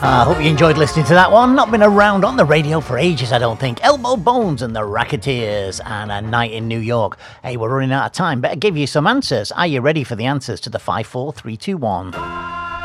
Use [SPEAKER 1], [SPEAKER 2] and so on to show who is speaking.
[SPEAKER 1] I hope you enjoyed listening to that one. Not been around on the radio for ages, I don't think. Elbow Bones and the Racketeers and A Night in New York. Hey, we're running out of time. Better give you some answers. Are you ready for the answers to the 54321?